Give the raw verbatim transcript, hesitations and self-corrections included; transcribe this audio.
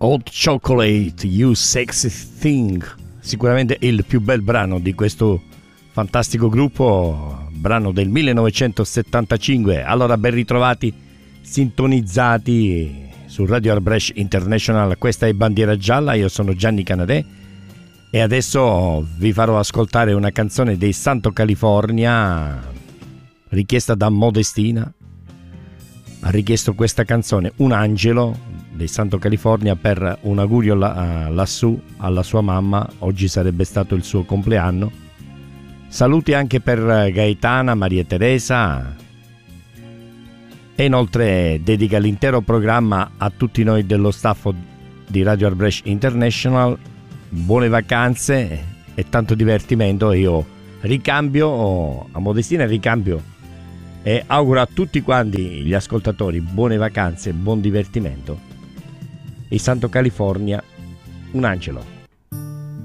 Hot Chocolate, You Sexy Thing, sicuramente il più bel brano di questo fantastico gruppo, brano del millenovecentosettantacinque. Allora, ben ritrovati, sintonizzati su Radio Arbresh International, questa è Bandiera Gialla, io sono Gianni Canadè e adesso vi farò ascoltare una canzone dei Santo California richiesta da Modestina. Ha richiesto questa canzone, Un angelo dei Santo California, per un augurio là, lassù alla sua mamma. Oggi sarebbe stato il suo compleanno. Saluti anche per Gaetana, Maria Teresa, e inoltre dedica l'intero programma a tutti noi dello staff di Radio Arbresh International. Buone vacanze e tanto divertimento. Io ricambio a Modestina, ricambio e auguro a tutti quanti gli ascoltatori buone vacanze, buon divertimento. Il Santo California, Un angelo.